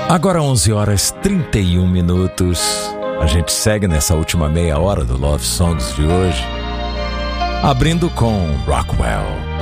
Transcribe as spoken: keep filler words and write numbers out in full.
Agora onze horas e trinta e um minutos. A gente segue nessa última meia hora do Love Songs de hoje, abrindo com Rockwell.